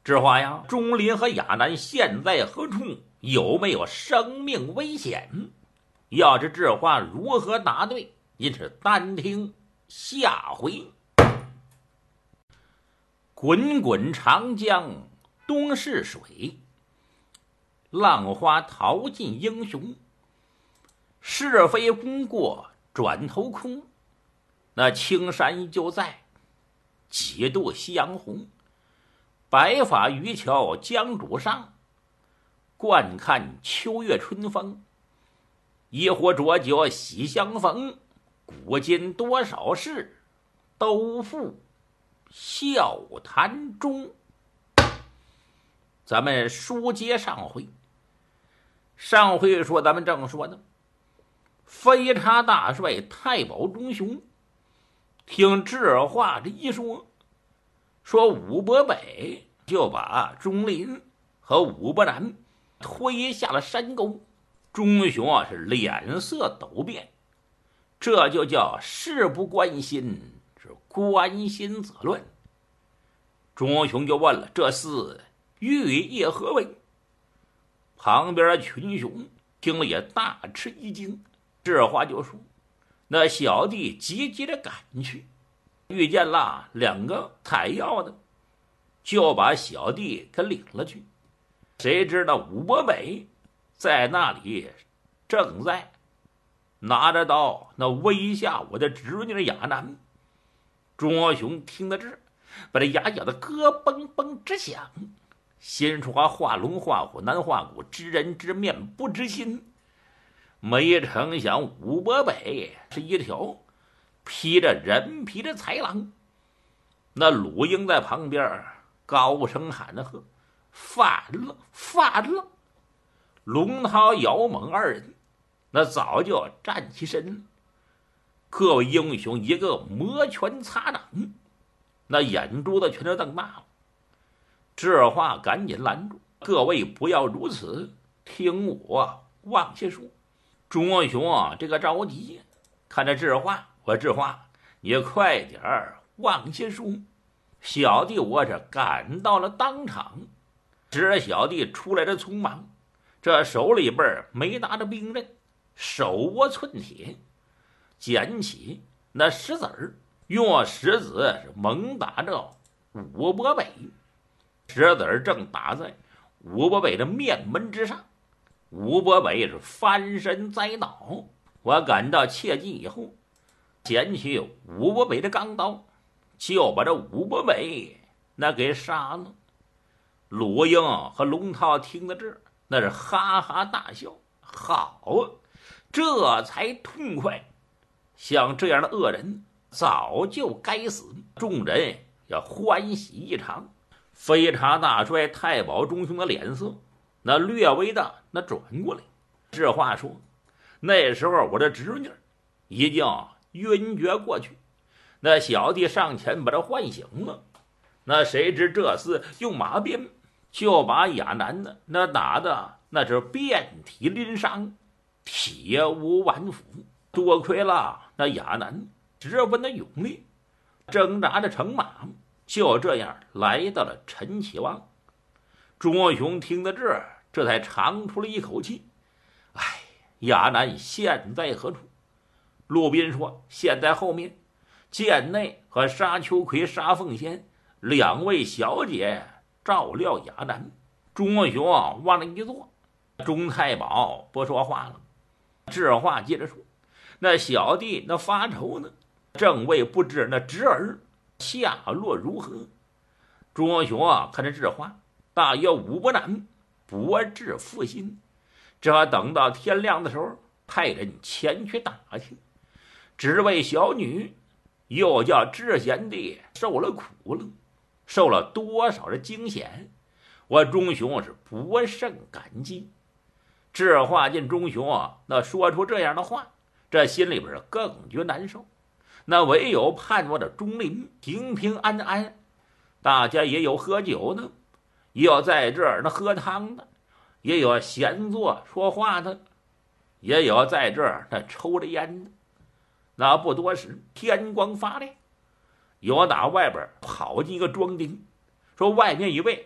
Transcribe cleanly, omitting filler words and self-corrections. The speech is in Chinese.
知华呀，钟林和亚楠现在何处？有没有生命危险？要知知华如何答对，因此单听下回。滚滚长江东逝水，浪花淘尽英雄。是非功过转头空，那青山依旧在，几度夕阳红。白发渔樵江渚上，惯看秋月春风。一壶浊酒喜相逢，古今多少事，都付笑谈中。咱们书接上回，说咱们正说的飞叉大帅太保钟雄，听智化这一说武伯北就把钟林和武伯南推下了山沟。钟雄是脸色陡变，这就叫事不关心，是关心则乱。钟雄就问了，这厮寓意何为？旁边的群雄听了也大吃一惊。智化就说，那小弟急急的赶去，遇见了两个采药的，就把小弟给领了去。谁知道武伯北在那里正在拿着刀那威吓我的侄女亚楠。钟雄听得这，把这牙咬得咯嘣嘣直响，心说画龙画虎难画骨，知人知面不知心。没成想武伯北是一条披着人皮的豺狼。那鲁英在旁边高声喊着喝，反了反了！龙涛姚猛二人那早就站起身了，各位英雄一个摩拳擦掌，那眼珠子全都瞪大了。智化赶紧拦住，各位不要如此，听我往下说。钟雄这个着急，看着智化，我智化，你快点往下说。小弟我这赶到了当场，只小弟出来的匆忙，这手里边没拿着兵刃，手握寸铁，捡起那石子儿，用石子猛打着武伯北。石子儿正打在武伯北的面门之上，武伯北是翻身栽倒。我赶到切近以后，捡起武伯北的钢刀，就把这武伯北那给杀了。鲁英和龙涛听得这，那是哈哈大笑，好啊，这才痛快。像这样的恶人早就该死，众人要欢喜异常。飞叉大帅太保钟雄的脸色那略微的那转过来。这话说，那时候我的侄女已经晕厥过去，那小弟上前把他唤醒了。那谁知这厮用马鞭就把亚楠的那打的那是遍体鳞伤，铁无完肤。多亏了那亚楠十分的勇力，挣扎着乘马，就这样来到了陈启王。钟雄听得这才长出了一口气。哎，亚楠现在何处？陆斌说，现在后面，剑内和沙秋葵、沙凤仙两位小姐照料亚楠。钟雄往那一坐，钟太保不说话了。智化接着说，那小弟那发愁呢，正为不知那侄儿下落如何。钟雄看着智化，大约武伯南博智负心，只好等到天亮的时候派人前去打听。只为小女又叫智贤弟受了苦了，受了多少的惊险，我钟雄是不胜感激。智化见钟雄那说出这样的话，这心里边更觉难受。那唯有盼望着钟林平平安安，大家也有喝酒的，也有在这儿那喝汤的，也有闲坐说话的，也有在这儿那抽着烟的。那不多时，天光发亮，有打外边跑进一个庄丁，说外面一位